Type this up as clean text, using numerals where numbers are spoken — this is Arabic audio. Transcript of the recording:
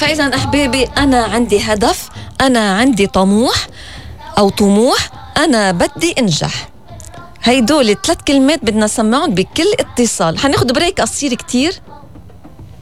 فإذا أحبابي أنا عندي هدف، أنا عندي طموح أو طموح، أنا بدي أنجح. هيدول 3 كلمات بدنا نسمعهم بكل اتصال. حناخد بريك قصير كتير